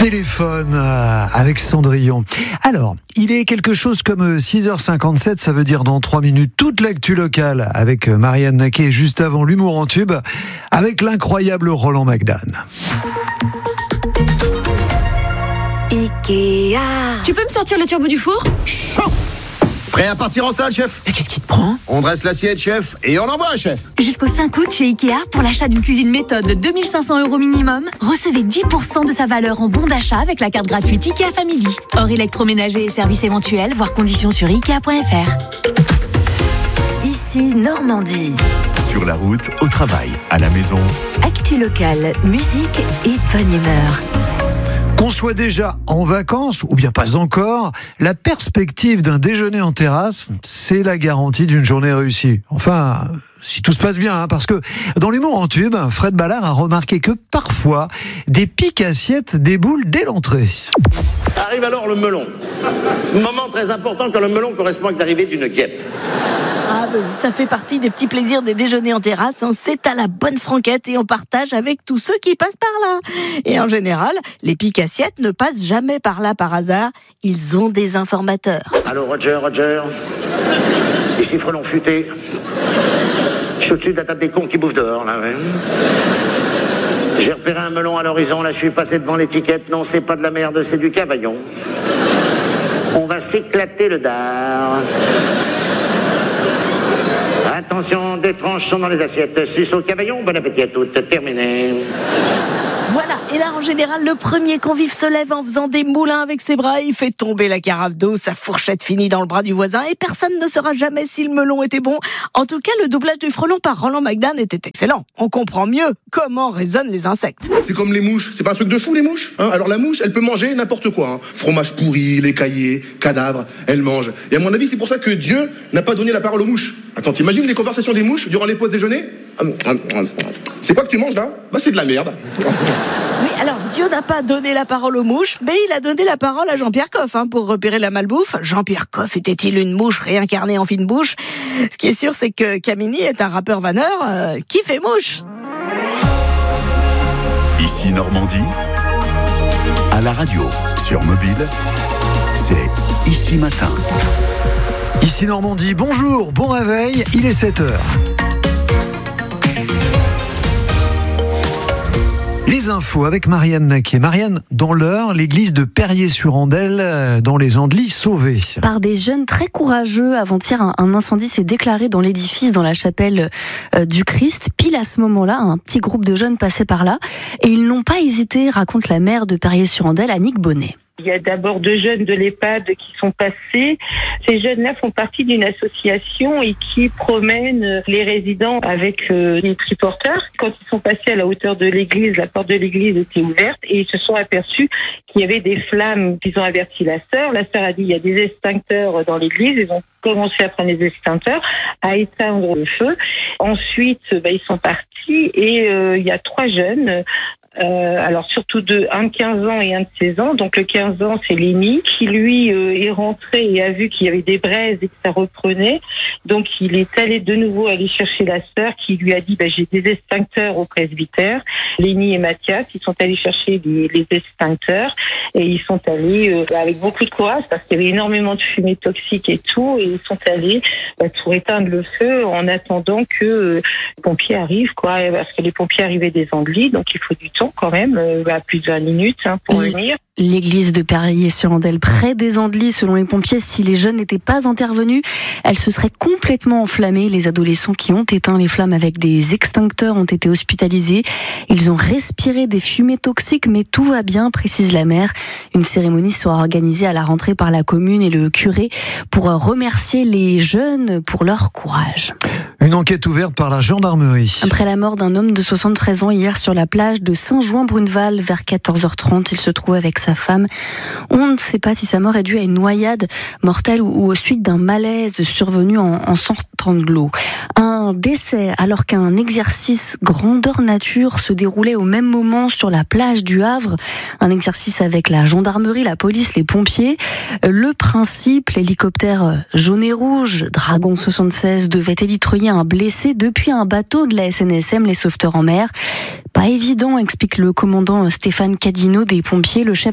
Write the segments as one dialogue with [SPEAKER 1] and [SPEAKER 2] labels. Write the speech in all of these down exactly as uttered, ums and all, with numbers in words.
[SPEAKER 1] téléphone euh, avec Cendrillon. Alors, il est quelque chose comme six heures cinquante-sept, ça veut dire dans trois minutes, toute l'actu locale avec Marianne Naquet, juste avant l'humour en tube, avec l'incroyable Roland McDan.
[SPEAKER 2] Ikea.
[SPEAKER 3] Tu peux me sortir le turbo du four ?
[SPEAKER 4] Chaud. Prêt à partir en salle, chef ?
[SPEAKER 3] Mais qu'est-ce qui te prend ?
[SPEAKER 4] On dresse l'assiette, chef, et on envoie, chef.
[SPEAKER 3] Jusqu'au cinq août chez Ikea, pour l'achat d'une cuisine méthode de deux mille cinq cents euros minimum, recevez dix pour cent de sa valeur en bon d'achat avec la carte gratuite Ikea Family. Hors électroménager et services éventuels, voir conditions sur ikea point f r.
[SPEAKER 2] Ici Normandie.
[SPEAKER 5] Sur la route, au travail, à la maison.
[SPEAKER 2] Actu locale, musique et bonne humeur.
[SPEAKER 1] Qu'on soit déjà en vacances ou bien pas encore, la perspective d'un déjeuner en terrasse, c'est la garantie d'une journée réussie. Enfin, si tout se passe bien, hein, parce que dans l'humour en tube, Fred Ballard a remarqué que parfois, des piques assiettes déboulent dès l'entrée.
[SPEAKER 6] Arrive alors le melon. Moment très important quand le melon correspond avec l'arrivée d'une guêpe.
[SPEAKER 7] Ah ben, ça fait partie des petits plaisirs des déjeuners en terrasse, hein. C'est à la bonne franquette et on partage avec tous ceux qui passent par là. Et en général, les piques assiettes ne passent jamais par là par hasard. Ils ont des informateurs.
[SPEAKER 6] Allô Roger, Roger. Ici Frelon Futé. Je suis au-dessus de la table des cons qui bouffent dehors, là, ouais. J'ai repéré un melon à l'horizon, là je suis passé devant l'étiquette. Non, c'est pas de la merde, c'est du cavaillon. On va s'éclater le dard. Attention, des tranches sont dans les assiettes. Suce au cavaillon, bon appétit à toutes. Terminé.
[SPEAKER 7] Voilà, et là en général, le premier convive se lève en faisant des moulins avec ses bras, il fait tomber la carafe d'eau, sa fourchette finit dans le bras du voisin, et personne ne saura jamais si le melon était bon. En tout cas, le doublage du frelon par Roland McDan était excellent. On comprend mieux comment résonnent les insectes.
[SPEAKER 8] C'est comme les mouches, c'est pas un truc de fou les mouches, hein. Alors la mouche, elle peut manger n'importe quoi, hein. Fromage pourri, lait caillé, cadavre, elle mange. Et à mon avis, c'est pour ça que Dieu n'a pas donné la parole aux mouches. Attends, t'imagines les conversations des mouches durant les pauses déjeuner ? C'est quoi que tu manges là ? Bah c'est de la merde.
[SPEAKER 7] Oui, alors Dieu n'a pas donné la parole aux mouches, mais il a donné la parole à Jean-Pierre Coff, hein, pour repérer la malbouffe. Jean-Pierre Coff était-il une mouche réincarnée en fine bouche ? Ce qui est sûr, c'est que Camini est un rappeur vanneur euh, qui fait mouche.
[SPEAKER 5] Ici Normandie, à la radio, sur mobile, c'est Ici Matin.
[SPEAKER 1] Ici Normandie, bonjour, bon réveil, il est sept heures. Les infos avec Marianne Naquet. Marianne, dans l'Eure, l'église de Perrier-sur-Andelle, dans les Andelys, sauvée.
[SPEAKER 9] Par des jeunes très courageux, avant-hier, un, un incendie s'est déclaré dans l'édifice, dans la chapelle euh, du Christ. Pile à ce moment-là, un petit groupe de jeunes passait par là et ils n'ont pas hésité, raconte la maire de Perrier-sur-Andelle, Annick Bonnet.
[SPEAKER 10] Il y a d'abord deux jeunes de l'EHPAD qui sont passés. Ces jeunes-là font partie d'une association et qui promènent les résidents avec euh, des triporteurs. Quand ils sont passés à la hauteur de l'église, la porte de l'église était ouverte et ils se sont aperçus qu'il y avait des flammes. Ils ont averti la sœur. La sœur a dit il y a des extincteurs dans l'église. Ils ont commencé à prendre les extincteurs, à éteindre le feu. Ensuite, bah, ils sont partis et euh, il y a trois jeunes. Euh, alors surtout deux, un de quinze ans et un de seize ans. Donc le quinze ans, c'est Lémi, qui lui euh, est rentré et a vu qu'il y avait des braises et que ça reprenait. Donc il est allé de nouveau aller chercher la sœur qui lui a dit bah, j'ai des extincteurs au presbytère. Lémi et Mathias, ils sont allés chercher les, les extincteurs et ils sont allés euh, avec beaucoup de courage parce qu'il y avait énormément de fumée toxique et tout, et ils sont allés bah, pour éteindre le feu en attendant que euh, les pompiers arrivent, quoi, parce que les pompiers arrivaient des Andelys, donc il faut du temps quand même, euh, à plus de vingt minutes hein, pour
[SPEAKER 9] oui.
[SPEAKER 10] venir.
[SPEAKER 9] L'église de Perrier-sur-Andelle, près des Andelys, selon les pompiers, si les jeunes n'étaient pas intervenus, elle se serait complètement enflammée. Les adolescents qui ont éteint les flammes avec des extincteurs ont été hospitalisés. Ils ont respiré des fumées toxiques, mais tout va bien, précise la maire. Une cérémonie sera organisée à la rentrée par la commune et le curé pour remercier les jeunes pour leur courage.
[SPEAKER 1] Une enquête ouverte par la gendarmerie.
[SPEAKER 9] Après la mort d'un homme de soixante-treize ans hier sur la plage de Saint-Jouin-Bruneval vers quatorze heures trente, il se trouve avec sa femme. On ne sait pas si sa mort est due à une noyade mortelle ou, ou aux suites d'un malaise survenu en, en sortant de l'eau. Un décès alors qu'un exercice grandeur nature se déroulait au même moment sur la plage du Havre. Un exercice avec la gendarmerie, la police, les pompiers. Le principe, l'hélicoptère jaune et rouge, Dragon soixante-seize, devait élitreiller un blessé depuis un bateau de la S N S M, les sauveteurs en mer. Pas évident, explique le commandant Stéphane Cadino des pompiers. Le chef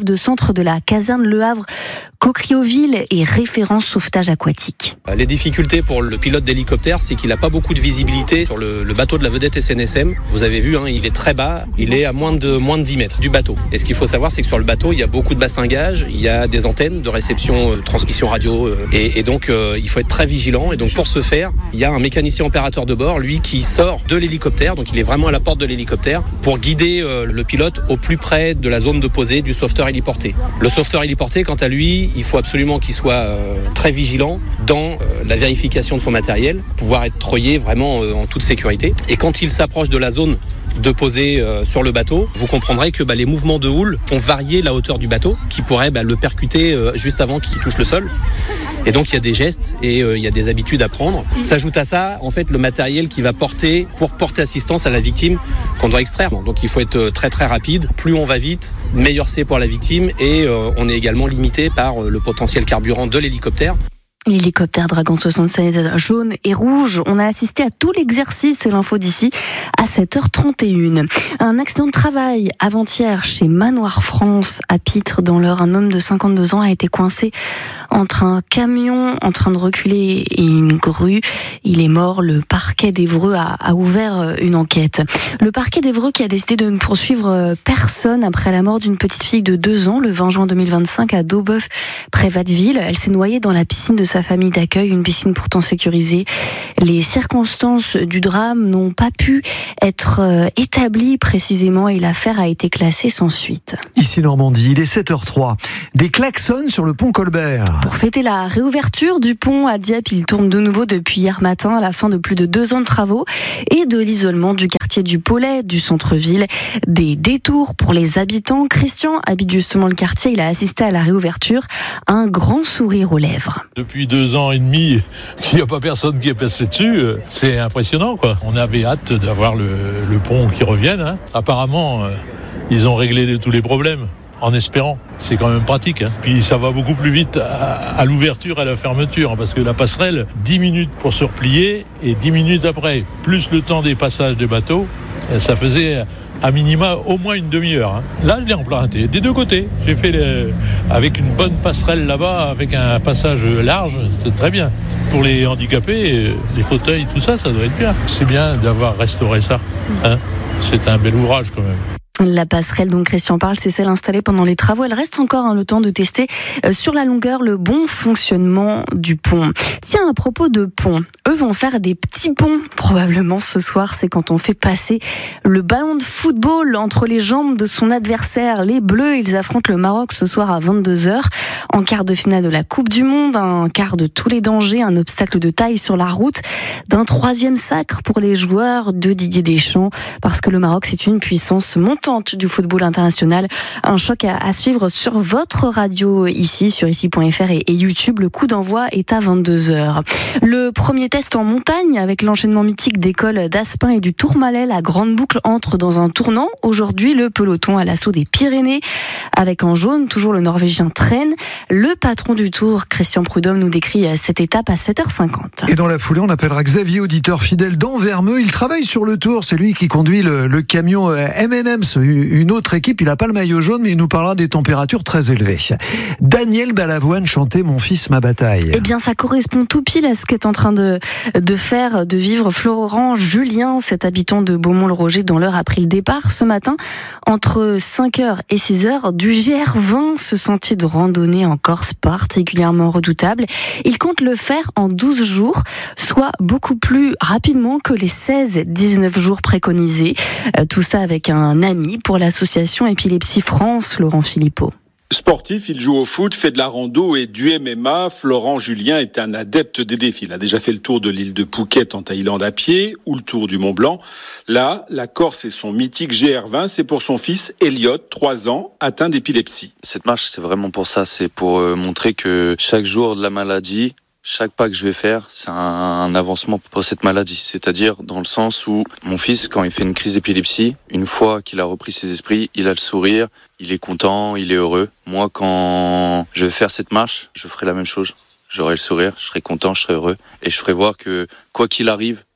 [SPEAKER 9] chef de centre de la caserne Le Havre, Cocrioville et référent sauvetage aquatique.
[SPEAKER 11] Les difficultés pour le pilote d'hélicoptère, c'est qu'il n'a pas beaucoup de visibilité sur le, le bateau de la vedette S N S M. Vous avez vu, hein, il est très bas, il est à moins de, moins de dix mètres du bateau. Et ce qu'il faut savoir, c'est que sur le bateau, il y a beaucoup de bastingage, il y a des antennes de réception, euh, transmission radio, euh, et, et donc euh, il faut être très vigilant. Et donc pour ce faire, il y a un mécanicien opérateur de bord, lui, qui sort de l'hélicoptère, donc il est vraiment à la porte de l'hélicoptère, pour guider euh, le pilote au plus près de la zone de posée du sauveteur héliporté. Le sauveteur héliporté, quant à lui, il faut absolument qu'il soit euh, très vigilant dans euh, la vérification de son matériel, pouvoir être treuillé vraiment euh, en toute sécurité. Et quand il s'approche de la zone de poser euh, sur le bateau, vous comprendrez que bah, les mouvements de houle font varier la hauteur du bateau, qui pourrait bah, le percuter euh, juste avant qu'il touche le sol. Et donc il y a des gestes et euh, il y a des habitudes à prendre. S'ajoute à ça, en fait, le matériel qui va porter pour porter assistance à la victime qu'on doit extraire. Donc il faut être très très rapide. Plus on va vite, meilleur c'est pour la victime, et euh, on est également limité par euh, le potentiel carburant de l'hélicoptère.
[SPEAKER 9] L'hélicoptère Dragon soixante-sept jaune et rouge. On a assisté à tout l'exercice, c'est l'info d'ici, à sept heures trente et une. Un accident de travail avant-hier chez Manoir France à Pitre dans l'Eure. Un homme de cinquante-deux ans a été coincé entre un camion en train de reculer et une grue. Il est mort. Le parquet d'Évreux a, a ouvert une enquête. Le parquet d'Évreux qui a décidé de ne poursuivre personne après la mort d'une petite fille de deux ans le vingt juin deux mille vingt-cinq à Daubeuf près Watteville. Elle s'est noyée dans la piscine de sa famille d'accueil, une piscine pourtant sécurisée. Les circonstances du drame n'ont pas pu être établies précisément et l'affaire a été classée sans suite.
[SPEAKER 1] Ici Normandie, il est sept heures trois. Des klaxons sur le pont Colbert.
[SPEAKER 9] Pour fêter la réouverture du pont à Dieppe, il tourne de nouveau depuis hier matin à la fin de plus de deux ans de travaux et de l'isolement du quartier du Paulet, du centre-ville. Des détours pour les habitants. Christian habite justement le quartier, il a assisté à la réouverture, un grand sourire aux lèvres.
[SPEAKER 12] Depuis deux ans et demi qu'il n'y a pas personne qui est passé dessus, c'est impressionnant, quoi. On avait hâte d'avoir le, le pont qui revienne. Hein. Apparemment, euh, ils ont réglé tous les problèmes, en espérant. C'est quand même pratique. Hein. Puis ça va beaucoup plus vite à, à l'ouverture et à la fermeture, hein, parce que la passerelle, dix minutes pour se replier et dix minutes après, plus le temps des passages des bateaux, ça faisait à minima au moins une demi-heure. Hein. Là, je l'ai emprunté des deux côtés. J'ai fait les... avec une bonne passerelle là-bas, avec un passage large, c'est très bien. Pour les handicapés, les fauteuils, tout ça, ça doit être bien. C'est bien d'avoir restauré ça. Hein. C'est un bel ouvrage quand même.
[SPEAKER 9] La passerelle dont Christian parle, c'est celle installée pendant les travaux. Elle reste encore hein, le temps de tester euh, sur la longueur le bon fonctionnement du pont. Tiens, à propos de pont, eux vont faire des petits ponts probablement ce soir. C'est quand on fait passer le ballon de football entre les jambes de son adversaire. Les Bleus, ils affrontent le Maroc ce soir à vingt-deux heures en quart de finale de la Coupe du Monde. Un quart de tous les dangers, un obstacle de taille sur la route d'un troisième sacre pour les joueurs de Didier Deschamps parce que le Maroc, c'est une puissance montante du football international. Un choc à, à suivre sur votre radio ici, sur ici point f r et, et YouTube. Le coup d'envoi est à vingt-deux heures. Le premier test en montagne avec l'enchaînement mythique des cols d'Aspin et du Tourmalet. La grande boucle entre dans un tournant. Aujourd'hui, le peloton à l'assaut des Pyrénées. Avec en jaune, toujours le Norvégien Train. Le patron du Tour, Christian Prudhomme, nous décrit cette étape à sept heures cinquante.
[SPEAKER 1] Et dans la foulée, on appellera Xavier, auditeur fidèle d'Anvermeux. Il travaille sur le Tour. C'est lui qui conduit le, le camion M and M's, une autre équipe. Il n'a pas le maillot jaune, mais il nous parlera des températures très élevées. Daniel Balavoine chantait Mon fils, ma bataille.
[SPEAKER 9] Eh bien, ça correspond tout pile à ce qu'est en train de, de faire, de vivre Florent Julien, cet habitant de Beaumont-le-Roger, dont l'heure a pris le départ ce matin. Entre cinq heures et six heures, du G R vingt, ce sentier de randonnée en Corse particulièrement redoutable. Il compte le faire en douze jours, soit beaucoup plus rapidement que les seize à dix-neuf jours préconisés. Tout ça avec un ami pour l'association Épilepsie France, Laurent Philippot.
[SPEAKER 13] Sportif, il joue au foot, fait de la rando et du M M A. Florent Julien est un adepte des défis. Il a déjà fait le tour de l'île de Phuket en Thaïlande à pied ou le tour du Mont Blanc. Là, la Corse et son mythique G R vingt, c'est pour son fils Elliot, trois ans, atteint d'épilepsie.
[SPEAKER 14] Cette marche, c'est vraiment pour ça. C'est pour montrer que chaque jour de la maladie, chaque pas que je vais faire, c'est un avancement pour cette maladie. C'est-à-dire dans le sens où mon fils, quand il fait une crise d'épilepsie, une fois qu'il a repris ses esprits, il a le sourire, il est content, il est heureux. Moi, quand je vais faire cette marche, je ferai la même chose. J'aurai le sourire, je serai content, je serai heureux. Et je ferai voir que quoi qu'il arrive,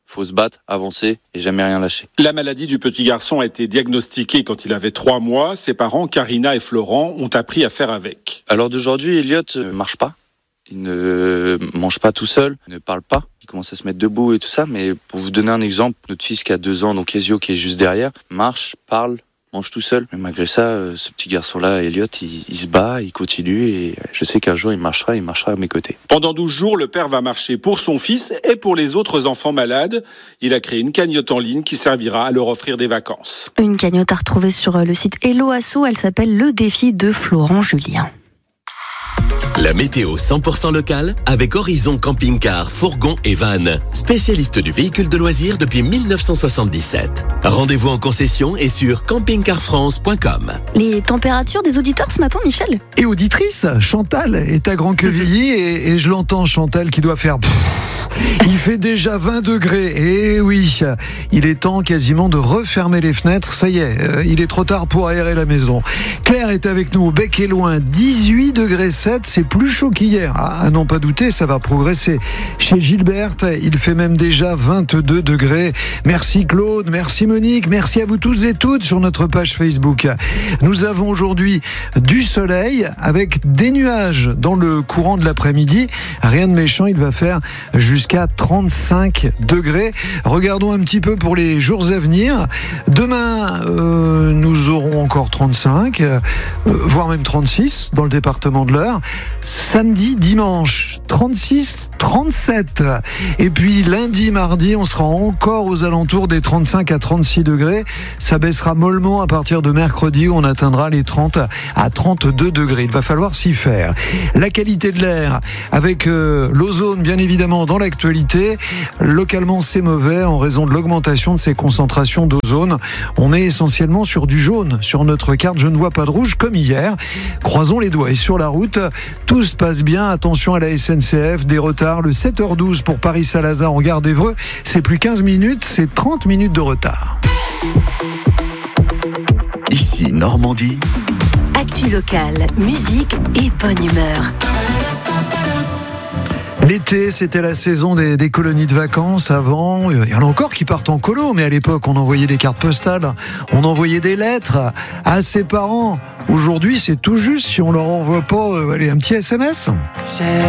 [SPEAKER 14] faut se battre, avancer et jamais rien lâcher.
[SPEAKER 13] La maladie du petit garçon a été diagnostiquée quand il avait trois mois. Ses parents, Karina et Florent, ont appris à faire avec.
[SPEAKER 14] Alors d'aujourd'hui, Elliot ne marche pas. Il ne mange pas tout seul, il ne parle pas. Il commence à se mettre debout et tout ça. Mais pour vous donner un exemple, notre fils qui a deux ans, donc Ezio qui est juste derrière, marche, parle, mange tout seul. Mais malgré ça, ce petit garçon-là, Elliot, il, il se bat, il continue et je sais qu'un jour il marchera, il marchera à mes côtés.
[SPEAKER 13] Pendant douze jours, le père va marcher pour son fils et pour les autres enfants malades. Il a créé une cagnotte en ligne qui servira à leur offrir des vacances.
[SPEAKER 9] Une cagnotte à retrouver sur le site Hello Asso, elle s'appelle Le Défi de Florent Julien.
[SPEAKER 15] La météo cent pour cent locale avec Horizon Camping-Car, Fourgon et Van, spécialiste du véhicule de loisirs depuis mille neuf cent soixante-dix-sept. Rendez-vous en concession et sur camping car france point com.
[SPEAKER 9] Les températures des auditeurs ce matin, Michel ?
[SPEAKER 1] Et auditrice, Chantal est à Grand-Quevilly et, et je l'entends, Chantal, qui doit faire... Il fait déjà vingt degrés, et oui, il est temps quasiment de refermer les fenêtres, ça y est, euh, il est trop tard pour aérer la maison. Claire est avec nous au Bec et Loin, dix-huit degrés sept, c'est plus chaud qu'hier, ah, à n'en pas douter, ça va progresser. Chez Gilberte, il fait même déjà vingt-deux degrés. Merci Claude, merci Monique, merci à vous toutes et toutes sur notre page Facebook. Nous avons aujourd'hui du soleil avec des nuages dans le courant de l'après-midi, rien de méchant, il va faire jusqu'à jusqu'à trente-cinq degrés. Regardons un petit peu pour les jours à venir. Demain, euh, nous aurons encore trente-cinq, euh, voire même trente-six dans le département de l'Eure. Samedi, dimanche, trente-six, trente-sept. Et puis lundi, mardi, on sera encore aux alentours des trente-cinq à trente-six degrés. Ça baissera mollement à partir de mercredi où on atteindra les trente à trente-deux degrés. Il va falloir s'y faire. La qualité de l'air avec euh, l'ozone, bien évidemment, dans l'actualité. Localement, c'est mauvais en raison de l'augmentation de ces concentrations d'ozone. On est essentiellement sur du jaune sur notre carte. Je ne vois pas de rouge comme hier. Croisons les doigts. Et sur la route, tout se passe bien. Attention à la S N C F. Des retards. Le sept heures douze pour Paris-Salazar en gare d'Évreux. C'est plus quinze minutes. C'est trente minutes de retard.
[SPEAKER 15] Ici, Normandie.
[SPEAKER 2] Actu locale, musique et bonne humeur.
[SPEAKER 1] L'été, c'était la saison des, des colonies de vacances. Avant, il y en a encore qui partent en colo, mais à l'époque, on envoyait des cartes postales, on envoyait des lettres à ses parents. Aujourd'hui, c'est tout juste si on leur envoie pas euh, allez, un petit S M S.